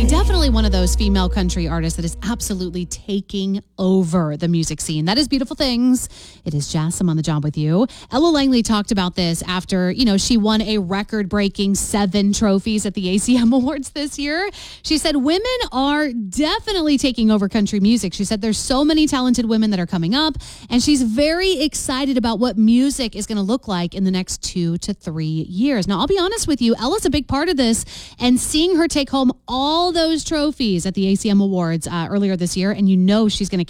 Definitely one of those female country artists that is absolutely taking over the music scene. That is Beautiful Things. It is Jess. I'm on the job with you. Ella Langley talked about this after, she won a record-breaking 7 trophies at the ACM Awards this year. She said women are definitely taking over country music. She said there's so many talented women that are coming up, and she's very excited about what music is going to look like in the next 2 to 3 years. Now, I'll be honest with you, Ella's a big part of this, and seeing her take home all those trophies at the ACM Awards earlier this year, and she's going to